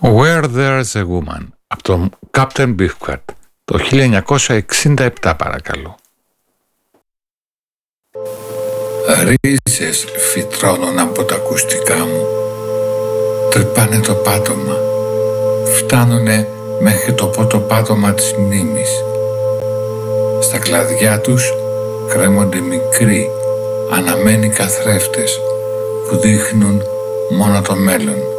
Where There's a Woman από τον Captain Beefheart το 1967 παρακαλώ. Ρίζες φυτρώνουν από τα ακουστικά μου, τρυπάνε το πάτωμα, φτάνουνε μέχρι το πρώτο πάτωμα της μνήμης. Στα κλαδιά τους κρέμονται μικροί, αναμένοι καθρέφτες που δείχνουν μόνο το μέλλον.